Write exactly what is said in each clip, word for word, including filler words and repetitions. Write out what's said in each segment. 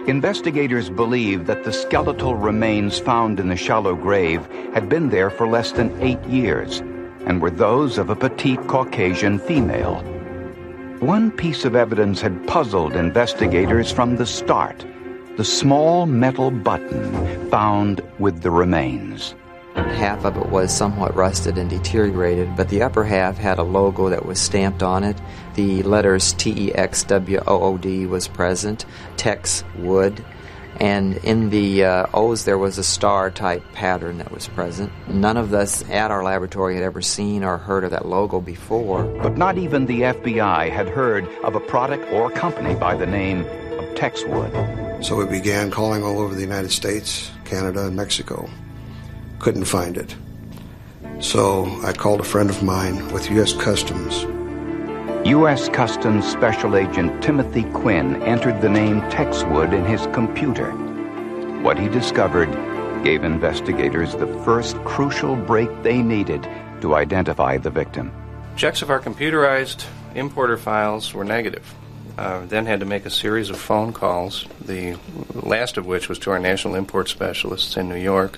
Investigators believe that the skeletal remains found in the shallow grave had been there for less than eight years and were those of a petite Caucasian female. One piece of evidence had puzzled investigators from the start: the small metal button found with the remains. Half of it was somewhat rusted and deteriorated, but the upper half had a logo that was stamped on it. The letters T E X W O O D was present, Tex Wood, and in the uh, O's there was a star-type pattern that was present. None of us at our laboratory had ever seen or heard of that logo before. But not even the F B I had heard of a product or company by the name of Tex Wood. So we began calling all over the United States, Canada, and Mexico. Couldn't find it. So I called a friend of mine with U S Customs. U S Customs Special Agent Timothy Quinn entered the name Tex Wood in his computer. What he discovered gave investigators the first crucial break they needed to identify the victim. Checks of our computerized importer files were negative. Uh, then had to make a series of phone calls, the last of which was to our national import specialists in New York.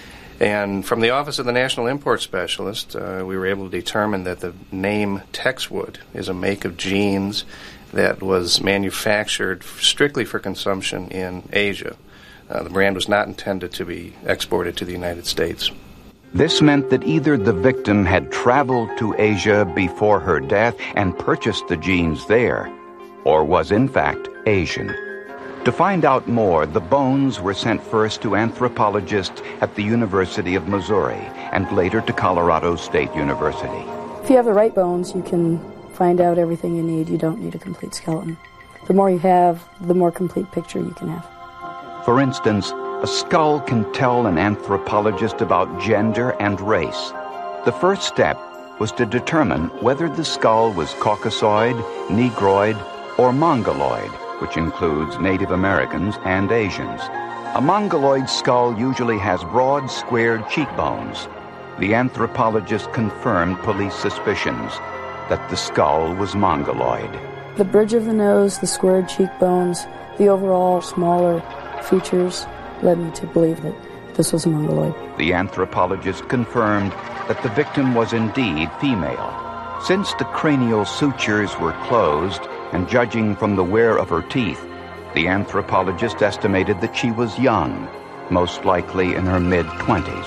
And from the Office of the National Import Specialist, uh, we were able to determine that the name Tex Wood is a make of jeans that was manufactured strictly for consumption in Asia. Uh, the brand was not intended to be exported to the United States. This meant that either the victim had traveled to Asia before her death and purchased the jeans there, or was in fact Asian. To find out more, the bones were sent first to anthropologists at the University of Missouri and later to Colorado State University. If you have the right bones, you can find out everything you need. You don't need a complete skeleton. The more you have, the more complete picture you can have. For instance, a skull can tell an anthropologist about gender and race. The first step was to determine whether the skull was Caucasoid, Negroid, or Mongoloid, which includes Native Americans and Asians. A Mongoloid skull usually has broad, squared cheekbones. The anthropologist confirmed police suspicions that the skull was Mongoloid. The bridge of the nose, the squared cheekbones, the overall smaller features led me to believe that this was a Mongoloid. The anthropologist confirmed that the victim was indeed female. Since the cranial sutures were closed, and judging from the wear of her teeth, the anthropologist estimated that she was young, most likely in her mid-twenties.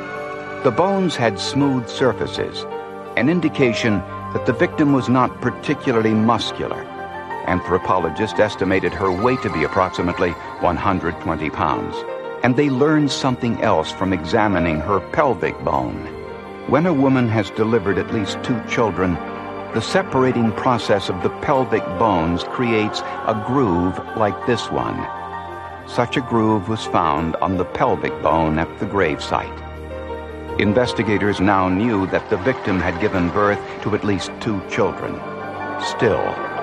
The bones had smooth surfaces, an indication that the victim was not particularly muscular. Anthropologists estimated her weight to be approximately one hundred twenty pounds, and they learned something else from examining her pelvic bone. When a woman has delivered at least two children, the separating process of the pelvic bones creates a groove like this one. Such a groove was found on the pelvic bone at the gravesite. Investigators now knew that the victim had given birth to at least two children. Still,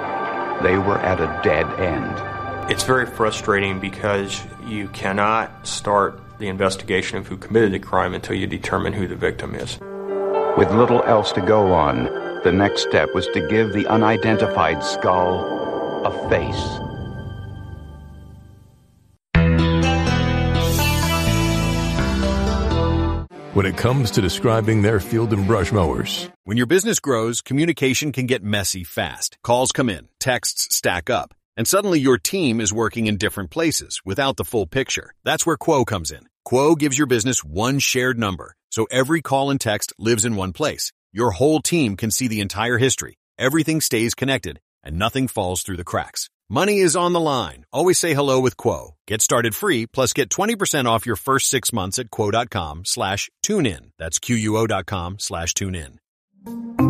they were at a dead end. It's very frustrating because you cannot start the investigation of who committed the crime until you determine who the victim is. With little else to go on, the next step was to give the unidentified skull a face. When it comes to describing their field and brush mowers. When your business grows, communication can get messy fast. Calls come in, texts stack up, and suddenly your team is working in different places without the full picture. That's where Quo comes in. Quo gives your business one shared number, so every call and text lives in one place. Your whole team can see the entire history. Everything stays connected, and nothing falls through the cracks. Money is on the line. Always say hello with Quo. Get started free, plus get twenty percent off your first six months at quo.com slash tune in. That's Q U O dot com slash tune in.